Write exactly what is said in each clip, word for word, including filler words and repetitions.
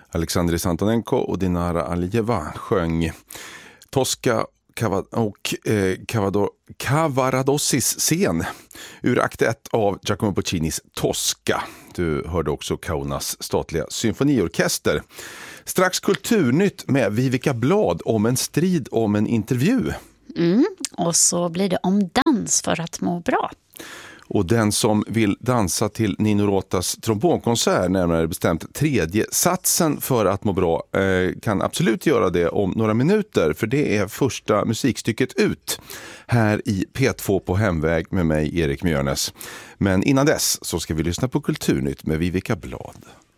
Alexandris Antonenko och Dinara Alijeva sjöng Tosca och eh, Cavaradossis scen ur akt ett av Giacomo Puccinis Tosca. Du hörde också Kaunas statliga symfoniorkester. Strax kulturnytt med Vivica Blad om en strid om en intervju. Mm, och så blir det om dans för att må bra. Och den som vill dansa till Nino Rotas trombonkonsert, närmare bestämt tredje satsen för att må bra, kan absolut göra det om några minuter. För det är första musikstycket ut här i P två på Hemväg med mig, Erik Mjörnes. Men innan dess så ska vi lyssna på Kulturnytt med Vivica Blad.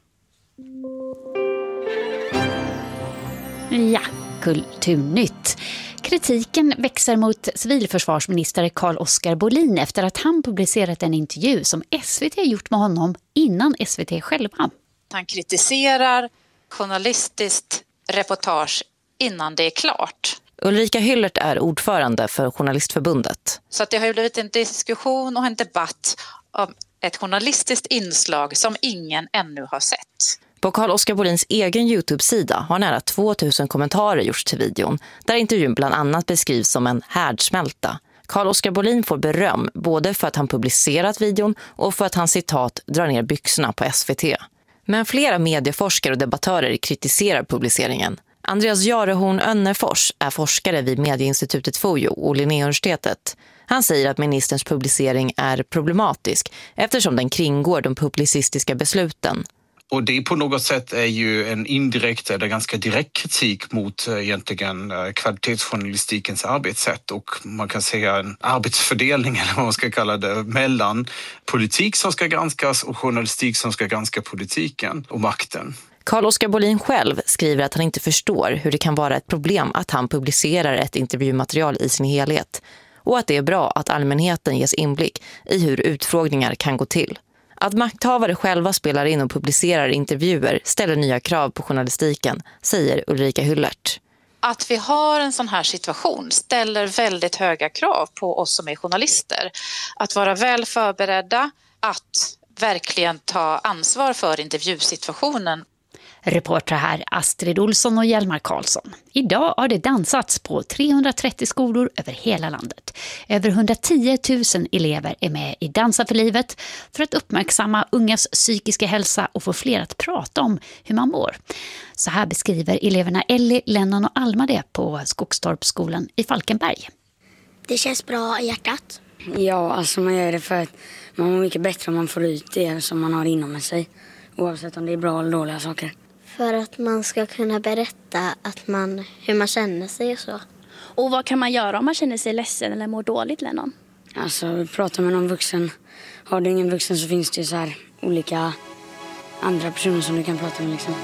Ja, Kulturnytt. Kritiken växer mot civilförsvarsminister Carl-Oskar Bolin efter att han publicerat en intervju som S V T gjort med honom innan S V T själva. Han kritiserar journalistiskt reportage innan det är klart. Ulrika Hyllert är ordförande för Journalistförbundet. Så att det har ju blivit en diskussion och en debatt om ett journalistiskt inslag som ingen ännu har sett. På Carl-Oskar Bolins egen YouTube-sida har nära tvåtusen kommentarer gjorts till videon, där intervjun bland annat beskrivs som en härdsmälta. Carl-Oskar Bolin får beröm både för att han publicerat videon och för att han citat drar ner byxorna på S V T. Men flera medieforskare och debattörer kritiserar publiceringen. Andreas Jarehorn Önnefors är forskare vid Medieinstitutet Fojo och Linnéuniversitetet. Han säger att ministerns publicering är problematisk eftersom den kringgår de publicistiska besluten. Och det på något sätt är ju en indirekt eller ganska direkt kritik mot egentligen kvalitetsjournalistikens arbetssätt och man kan säga en arbetsfördelning eller vad man ska kalla det mellan politik som ska granskas och journalistik som ska granska politiken och makten. Carl-Oskar Bolin själv skriver att han inte förstår hur det kan vara ett problem att han publicerar ett intervjumaterial i sin helhet och att det är bra att allmänheten ges inblick i hur utfrågningar kan gå till. Att makthavare själva spelar in och publicerar intervjuer ställer nya krav på journalistiken, säger Ulrika Hyllert. Att vi har en sån här situation ställer väldigt höga krav på oss som är journalister. Att vara väl förberedda, att verkligen ta ansvar för intervjusituationen. Reporter här Astrid Olsson och Hjalmar Karlsson. Idag har det dansats på trehundratrettio skolor över hela landet. Över hundratio tusen elever är med i Dansa för livet för att uppmärksamma ungas psykiska hälsa och få fler att prata om hur man mår. Så här beskriver eleverna Ellie, Lennon och Alma det på Skogstorpsskolan i Falkenberg. Det känns bra i hjärtat. Ja, alltså man gör det för att man mår mycket bättre om man får ut det som man har inom sig. Oavsett om det är bra eller dåliga saker. För att man ska kunna berätta att man, hur man känner sig och så. Och vad kan man göra om man känner sig ledsen eller mår dåligt, Lennon? Alltså prata med någon vuxen. Har du ingen vuxen så finns det ju så här olika andra personer som du kan prata med liksom.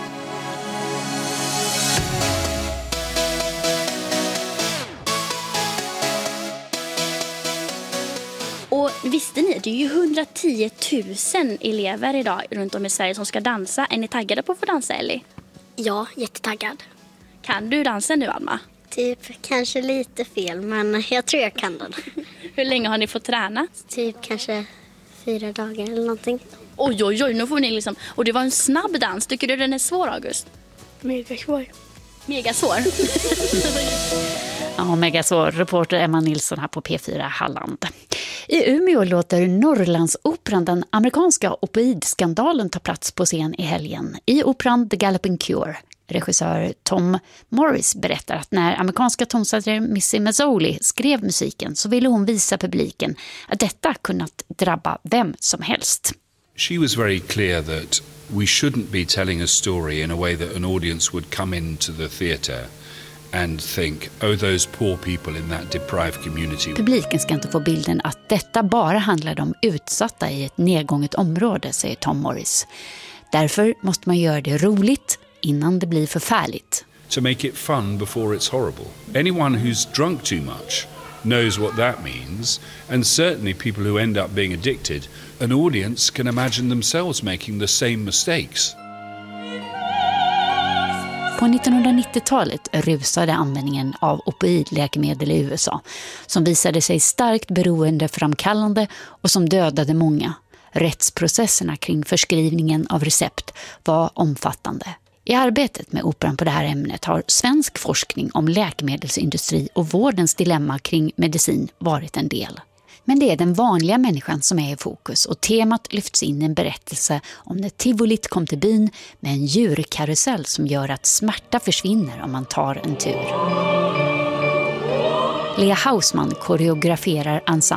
Och visste ni, det är ju hundratio tusen elever idag runt om i Sverige som ska dansa. Är ni taggade på att få dansa, Ellie? Ja, jättetaggad. Kan du dansa nu, Alma? Typ kanske lite fel, men jag tror jag kan den. Hur länge har ni fått träna? Typ kanske fyra dagar eller någonting. Oj, oj, oj, nu får ni liksom... Och det var en snabb dans. Tycker du den är svår, August? Mega svår. Mega svår? Ja, mega svår. Reporter Emma Nilsson här på P fyra Halland. I Umeå låter Norrlandsoperan den amerikanska opioidskandalen ta plats på scen i helgen. I operan The Galloping Cure. Regissör Tom Morris berättar att när amerikanska tonsättare Missy Mazzoli skrev musiken så ville hon visa publiken att detta kunnat drabba vem som helst. She was very clear that we shouldn't be telling a story in a way that an audience would come into the theatre and think, oh, those poor people in that deprived community. Publiken ska inte få bilden att detta bara handlar om utsatta i ett nedgånget område, säger Tom Morris. Därför måste man göra det roligt innan det blir förfärligt. To make it fun before it's horrible. Anyone who's drunk too much knows what that means, and certainly people who end up being addicted, an audience can imagine themselves making the same mistakes. På nittonhundranittiotalet rusade användningen av opioidläkemedel i U S A som visade sig starkt beroendeframkallande och som dödade många. Rättsprocesserna kring förskrivningen av recept var omfattande. I arbetet med operan på det här ämnet har svensk forskning om läkemedelsindustri och vårdens dilemma kring medicin varit en del. Men det är den vanliga människan som är i fokus och temat lyfts in i en berättelse om när tivolit kom till byn med en djurkarusell som gör att smärta försvinner om man tar en tur. Lea Hausman koreograferar ensemblen